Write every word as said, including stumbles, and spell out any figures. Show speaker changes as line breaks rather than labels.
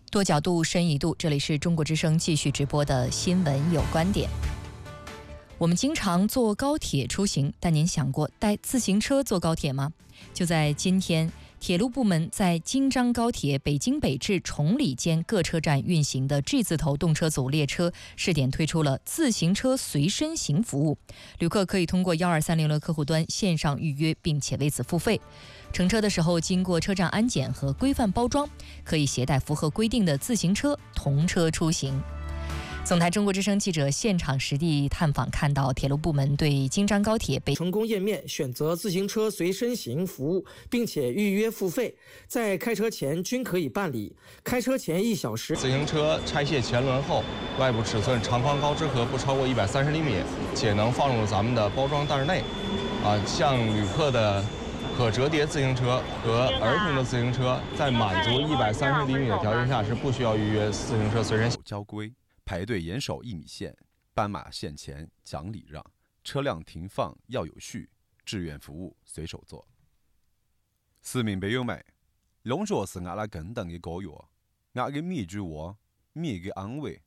多角度深一度，这里是中国之声继续直播的新闻有观点。我们经常坐高铁出行，但您想过带自行车坐高铁吗？就在今天，铁路部门在京张高铁北京北至崇礼间各车站运行的 G 字头动车组列车试点推出了自行车随身行服务，旅客可以通过一二三零的客户端线上预约，并且为此付费。乘车的时候经过车站安检和规范包装，可以携带符合规定的自行车同车出行。总台中国之声记者现场实地探访，看到铁路部门对京张高铁北
成功页面选择自行车随身行服务，并且预约付费，在开车前均可以办理。开车前一小时，
自行车拆卸前轮后，外部尺寸长宽高之和不超过一百三十厘米，且能放入咱们的包装袋内。啊，像旅客的可折叠自行车和儿童的自行车，在满足一百三十厘米的条件下，是不需要预约自行车随身
交规。排队严守一米线，斑马线前讲礼让，车辆停放要有序，志愿服务随手做。市民朋友们，农作是我拉更大的个月，我嘅面住我，面嘅安慰，